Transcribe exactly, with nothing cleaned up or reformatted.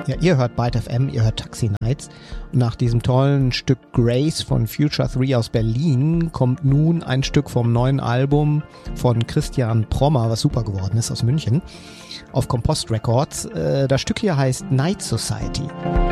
Ja, ihr hört Byte F M, ihr hört Taxi Nights. Und nach diesem tollen Stück Grace von Future drei aus Berlin kommt nun ein Stück vom neuen Album von Christian Prommer, was super geworden ist, aus München, auf Kompost Records. Das Stück hier heißt Night Society.